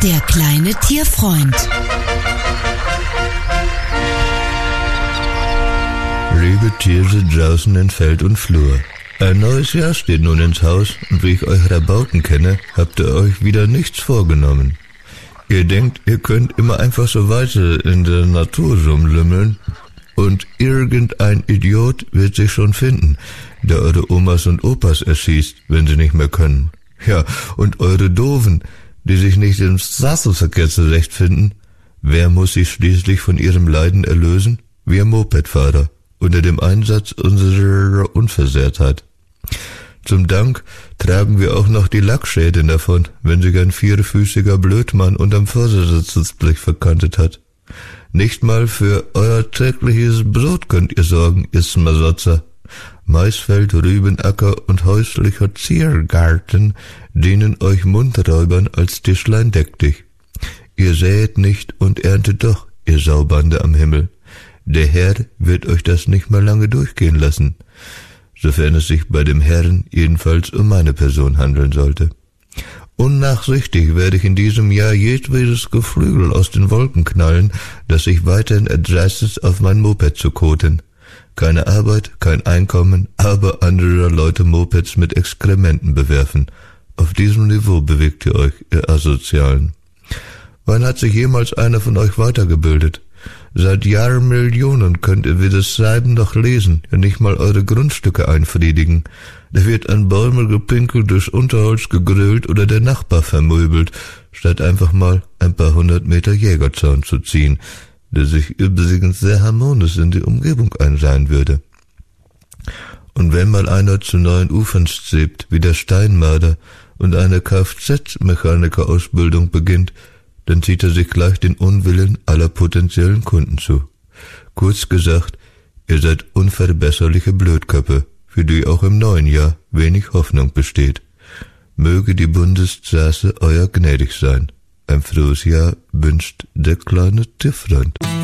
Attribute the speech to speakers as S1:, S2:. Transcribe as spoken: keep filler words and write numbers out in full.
S1: Der kleine Tierfreund.
S2: Liebe Tiere draußen in Feld und Flur. Ein neues Jahr steht nun ins Haus und wie ich euch Rabauken kenne, habt ihr euch wieder nichts vorgenommen. Ihr denkt, ihr könnt immer einfach so weiter in der Natur rumlümmeln und irgendein Idiot wird sich schon finden, der eure Omas und Opas erschießt, wenn sie nicht mehr können. Ja, und eure Doofen, die sich nicht im Straßenverkehr zurechtfinden, wer muss sich schließlich von ihrem Leiden erlösen? Wir Mopedfahrer, unter dem Einsatz unserer Unversehrtheit. Zum Dank tragen wir auch noch die Lackschäden davon, wenn sich ein vierfüßiger Blödmann unterm Vordersitzblech verkantet hat. Nicht mal für euer tägliches Brot könnt ihr sorgen, ihr Smasotzer. Maisfeld, Rübenacker und häuslicher Ziergarten dienen euch Mundräubern als Tischlein deck dich. Ihr säet nicht und erntet doch, ihr Saubande am Himmel. Der Herr wird euch das nicht mal lange durchgehen lassen, sofern es sich bei dem Herrn jedenfalls um meine Person handeln sollte. Unnachsichtig werde ich in diesem Jahr jedwedes Geflügel aus den Wolken knallen, das sich weiterhin erdreistet, auf mein Moped zu koten. Keine Arbeit, kein Einkommen, aber anderer Leute Mopeds mit Exkrementen bewerfen. Auf diesem Niveau bewegt ihr euch, ihr Asozialen. Wann hat sich jemals einer von euch weitergebildet? Seit Jahrmillionen könnt ihr weder schreiben noch lesen, ja nicht mal eure Grundstücke einfriedigen. Da wird an Bäume gepinkelt, durchs Unterholz gegrillt oder der Nachbar vermöbelt, statt einfach mal ein paar hundert Meter Jägerzaun zu ziehen, der sich übrigens sehr harmonisch in die Umgebung einreihen würde. Und wenn mal einer zu neuen Ufern strebt, wie der Steinmarder, und eine Kfz-Mechaniker-Ausbildung beginnt, dann zieht er sich gleich den Unwillen aller potenziellen Kunden zu. Kurz gesagt, ihr seid unverbesserliche Blödköpfe, für die auch im neuen Jahr wenig Hoffnung besteht. Möge die Bundesstraße euer gnädig sein. Ein frohes Jahr wünscht der kleine Tierfreund.